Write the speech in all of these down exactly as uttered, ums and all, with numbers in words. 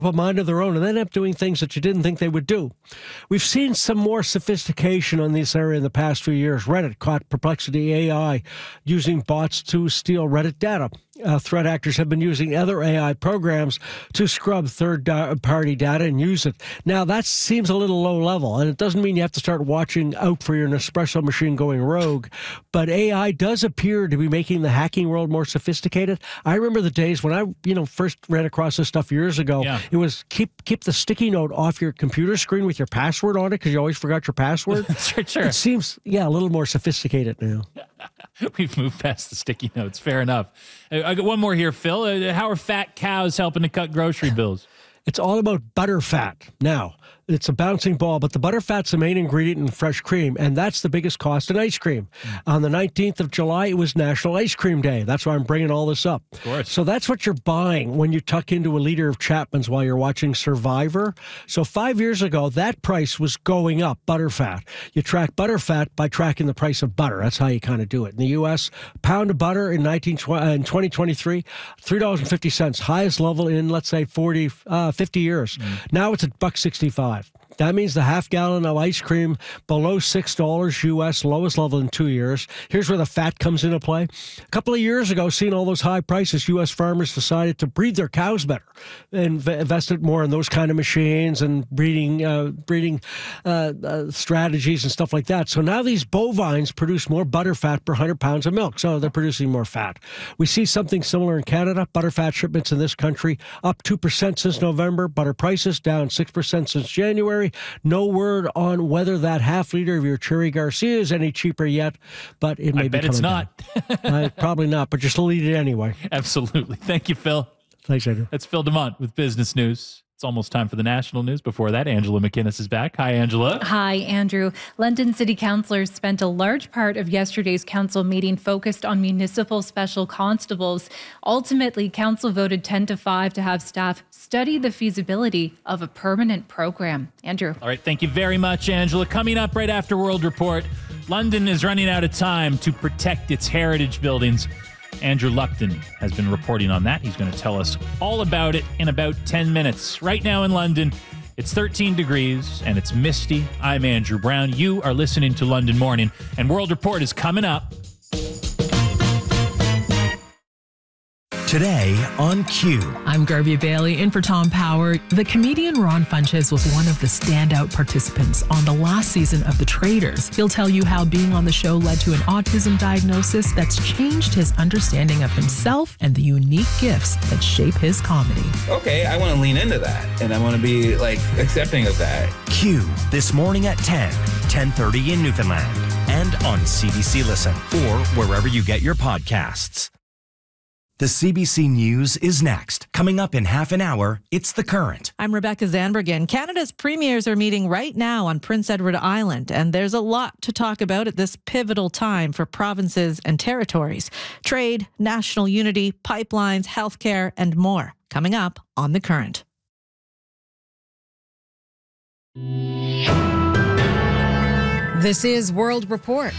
a mind of their own and then end up doing things that you didn't think they would do. We've seen some more sophistication on this area in the past few years. Reddit caught Perplexity A I using bots to steal Reddit data. Uh, threat actors have been using other A I programs to scrub third-party data and use it. Now, that seems a little low level, and it doesn't mean you have to start watching out for your Nespresso machine going rogue, but A I does appear to be making the hacking world more sophisticated. I remember the days when I, you know, first ran across this stuff years ago. Yeah. It was keep keep the sticky note off your computer screen with your password on it because you always forgot your password. sure, sure. It seems, yeah, a little more sophisticated now. We've moved past the sticky notes. Fair enough. I got one more here, Phil. Uh, how are fat cows helping to cut grocery bills? It's all about butter fat now. It's a bouncing ball, but the butterfat's the main ingredient in fresh cream, and that's the biggest cost in ice cream. Mm. On the nineteenth of July, it was National Ice Cream Day. That's why I'm bringing all this up. Of course. So that's what you're buying when you tuck into a liter of Chapman's while you're watching Survivor. So five years ago, that price was going up, butterfat. You track butterfat by tracking the price of butter. That's how you kind of do it. In the U S, pound of butter in, nineteen, in twenty twenty-three, three dollars and fifty cents, highest level in, let's say, forty, uh, fifty years. Mm. Now it's at one buck sixty-five. That means the half gallon of ice cream below six dollars U S, lowest level in two years. Here's where the fat comes into play. A couple of years ago, seeing all those high prices, U S farmers decided to breed their cows better and invested more in those kind of machines and breeding uh, breeding uh, uh, strategies and stuff like that. So now these bovines produce more butter fat per one hundred pounds of milk. So they're producing more fat. We see something similar in Canada. Butter fat shipments in this country up two percent since November. Butter prices down six percent since January. No word on whether that half liter of your Cherry Garcia is any cheaper yet, but it may I be bet it's not. uh, probably not, but just eat it anyway. Absolutely. Thank you, Phil. Thanks, Andrew. That's Phil DeMont with Business News. It's almost time for the national news. Before that, Angela McInnes is back. Hi, Angela. Hi, Andrew. London City Councillors spent a large part of yesterday's council meeting focused on municipal special constables. Ultimately, council voted ten to five to have staff study the feasibility of a permanent program. Andrew. All right. Thank you very much, Angela. Coming up right after World Report, London is running out of time to protect its heritage buildings. Andrew Lupton has been reporting on that. He's going to tell us all about it in about ten minutes. Right now in London, it's thirteen degrees and it's misty. I'm Andrew Brown. You are listening to London Morning, and World Report is coming up. Today on Q. I'm Garvey Bailey, in for Tom Power. The comedian Ron Funches was one of the standout participants on the last season of The Traitors. He'll tell you how being on the show led to an autism diagnosis that's changed his understanding of himself and the unique gifts that shape his comedy. Okay, I want to lean into that, and I want to be, like, accepting of that. Q, this morning at ten, ten thirty in Newfoundland, and on C B C Listen, or wherever you get your podcasts. The C B C News is next. Coming up in half an hour, it's The Current. I'm Rebecca Zandbergen. Canada's premiers are meeting right now on Prince Edward Island, and there's a lot to talk about at this pivotal time for provinces and territories. Trade, national unity, pipelines, healthcare, and more. Coming up on The Current. This is World Report.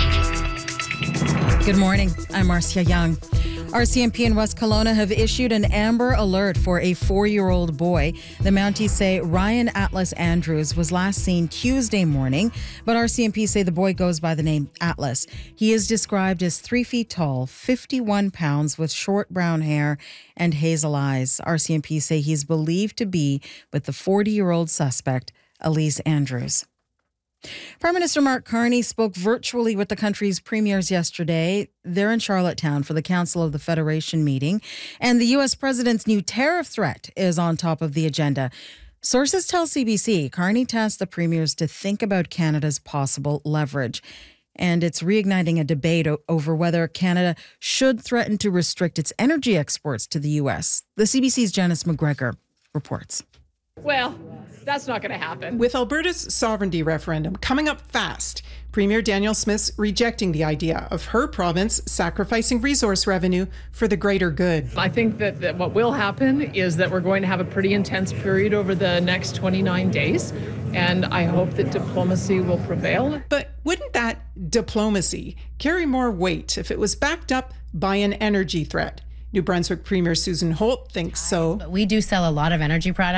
Good morning. I'm Marcia Young. R C M P and West Kelowna have issued an amber alert for a four-year-old boy. The Mounties say Ryan Atlas Andrews was last seen Tuesday morning, but R C M P say the boy goes by the name Atlas. He is described as three feet tall, fifty-one pounds, with short brown hair and hazel eyes. R C M P say he's believed to be with the forty-year-old suspect, Elise Andrews. Prime Minister Mark Carney spoke virtually with the country's premiers yesterday. They're in Charlottetown for the Council of the Federation meeting, and the U S president's new tariff threat is on top of the agenda. Sources tell C B C Carney tasked the premiers to think about Canada's possible leverage, and it's reigniting a debate o- over whether Canada should threaten to restrict its energy exports to the U S. The C B C's Janice McGregor reports. Well, that's not going to happen. With Alberta's sovereignty referendum coming up fast, Premier Danielle Smith's rejecting the idea of her province sacrificing resource revenue for the greater good. I think that, that what will happen is that we're going to have a pretty intense period over the next twenty-nine days, and I hope that diplomacy will prevail. But wouldn't that diplomacy carry more weight if it was backed up by an energy threat? New Brunswick Premier Susan Holt thinks so. But we do sell a lot of energy products.